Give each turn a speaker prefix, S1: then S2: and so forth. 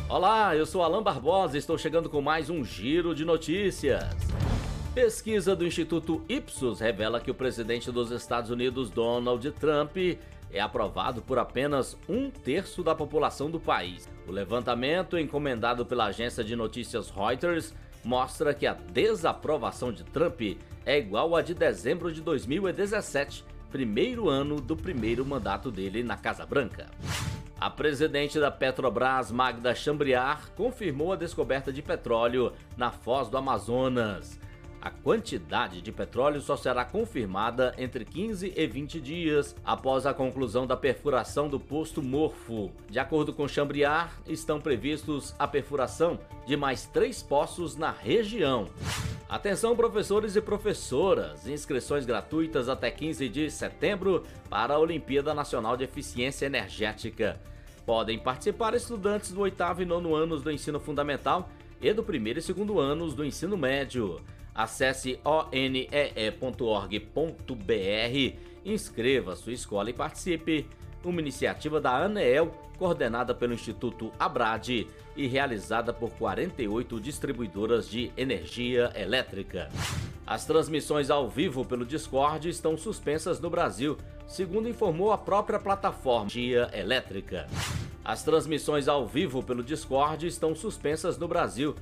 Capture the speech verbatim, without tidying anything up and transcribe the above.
S1: Olá, eu sou Alan Barbosa e estou chegando com mais um Giro de Notícias. Pesquisa do Instituto Ipsos revela que o presidente dos Estados Unidos, Donald Trump, é aprovado por apenas um terço da população do país. O levantamento, encomendado pela agência de notícias Reuters, mostra que a desaprovação de Trump é igual à de dezembro de dois mil e dezessete, primeiro ano do primeiro mandato dele na Casa Branca. A presidente da Petrobras, Magda Chambriard, confirmou a descoberta de petróleo na Foz do Amazonas. A quantidade de petróleo só será confirmada entre quinze e vinte dias após a conclusão da perfuração do posto Morfo. De acordo com Chambriard, estão previstos a perfuração de mais três poços na região. Atenção, professores e professoras! Inscrições gratuitas até quinze de setembro para a Olimpíada Nacional de Eficiência Energética. Podem participar estudantes do oitavo e nono anos do ensino fundamental e do primeiro e segundo anos do ensino médio. Acesse o n e e ponto org ponto b r, inscreva sua escola e participe. Uma iniciativa da ANEEL, coordenada pelo Instituto Abrad e realizada por quarenta e oito distribuidoras de energia elétrica. As transmissões ao vivo pelo Discord estão suspensas no Brasil, segundo informou a própria plataforma de energia elétrica. As transmissões ao vivo pelo Discord estão suspensas no Brasil,